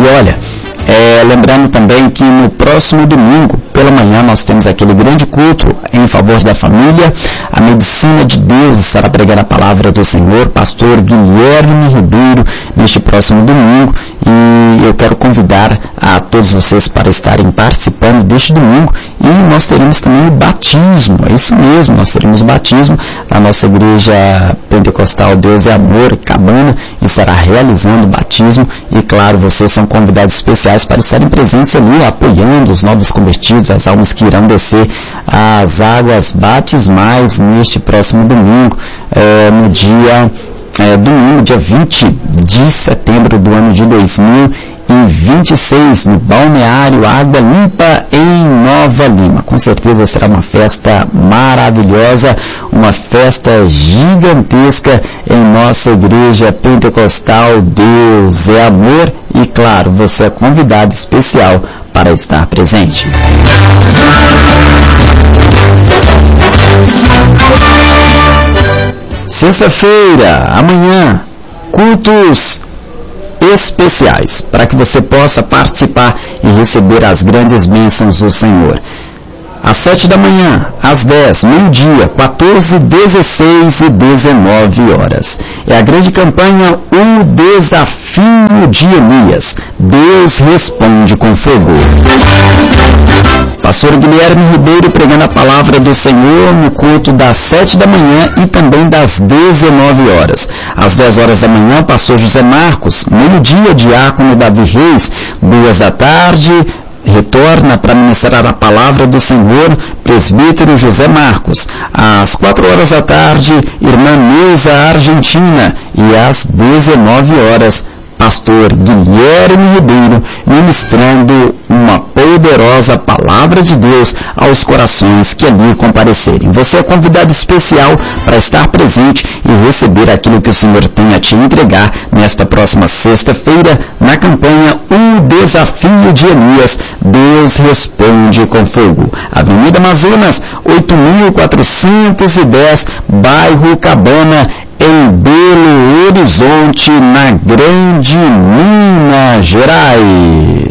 E olha, lembrando também que no próximo domingo, pela manhã, nós temos aquele grande culto em favor da família. A Medicina de Deus estará pregando a palavra do Senhor, pastor Guilherme Ribeiro, neste próximo domingo. E eu quero convidar a todos vocês para estarem participando deste domingo. E nós teremos também o batismo, é isso mesmo, nós teremos o batismo. A nossa igreja pentecostal Deus é Amor, Cabana, estará realizando o batismo. E claro, vocês são convidados especiais para estarem presentes ali, apoiando os novos convertidos, as almas que irão descer as águas batismais neste próximo domingo, no dia domingo, dia 20 de setembro do ano de 2026, no Balneário Água Limpa, em Nova Lima. Com certeza será uma festa maravilhosa, uma festa gigantesca em nossa igreja pentecostal Deus é Amor. E claro, você é convidado especial para estar presente. Sexta-feira, amanhã, cultos especiais, para que você possa participar e receber as grandes bênçãos do Senhor. Às 7 da manhã, às 10, meio-dia, 14, 16 e 19 horas. É a grande campanha O Desafio de Elias. Deus responde com fogo. Pastor Guilherme Ribeiro pregando a palavra do Senhor no culto das 7 da manhã e também das 19 horas. Às 10 horas da manhã, pastor José Marcos, meio-dia, diácono Davi Reis, 2 da tarde, retorna para ministrar a palavra do Senhor, presbítero José Marcos. Às 4 horas da tarde, irmã Neuza Argentina. E às 19 horas, pastor Guilherme Ribeiro, ministrando uma poderosa palavra de Deus aos corações que ali comparecerem. Você é convidado especial para estar presente e receber aquilo que o Senhor tem a te entregar nesta próxima sexta-feira, na campanha O Desafio de Elias. Deus responde com fogo. Avenida Amazonas, 8.410, bairro Cabana, em Belo Horizonte, na Grande Minas Gerais.